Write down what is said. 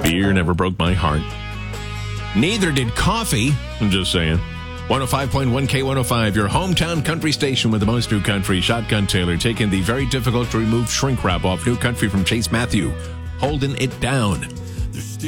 Beer never broke my heart. Neither did coffee. I'm just saying. 105.1 K105, your hometown country station with the most new country. Shotgun Taylor taking the very difficult to remove shrink wrap off New Country from Chase Matthew. Holding it down.